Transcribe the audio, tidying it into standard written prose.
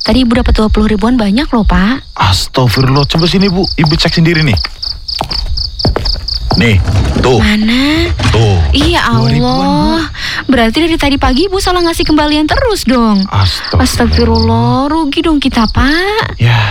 Tadi Ibu dapat 20 ribuan banyak loh, Pak. Astagfirullah, coba sini Bu, Ibu cek sendiri nih. Nih, tuh. Mana? Tuh. Iya 2 ribuan, Allah. Berarti dari tadi pagi Ibu salah ngasih kembalian terus dong. Astagfirullah. Astagfirullah, rugi dong kita, Pak. Ya,